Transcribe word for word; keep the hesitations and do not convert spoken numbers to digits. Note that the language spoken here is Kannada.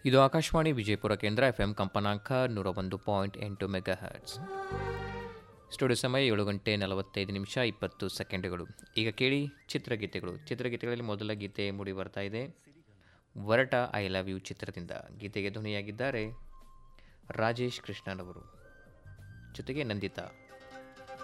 ಇದು ಆಕಾಶವಾಣಿ ವಿಜಯಪುರ ಕೇಂದ್ರ ಎಫ್ ಎಂ ಕಂಪನಾಂಕ ನೂರ ಒಂದು ಪಾಯಿಂಟ್ ಎಂಟು ಮೆಗಾ ಹರ್ಟ್ಸ್. ಸ್ಟುಡಿಯೋ ಸಮಯ ಏಳು ಗಂಟೆ ನಲವತ್ತೈದು ನಿಮಿಷ ಇಪ್ಪತ್ತು ಸೆಕೆಂಡುಗಳು. ಈಗ ಕೇಳಿ ಚಿತ್ರಗೀತೆಗಳು. ಚಿತ್ರಗೀತೆಗಳಲ್ಲಿ ಮೊದಲ ಗೀತೆ ಮೂಡಿ ಬರ್ತಾ ಇದೆ ವರಟ ಐ ಲವ್ ಯು ಚಿತ್ರದಿಂದ. ಗೀತೆಗೆ ಧ್ವನಿಯಾಗಿದ್ದಾರೆ ರಾಜೇಶ್ ಕೃಷ್ಣನವರು, ಜೊತೆಗೆ ನಂದಿತಾ.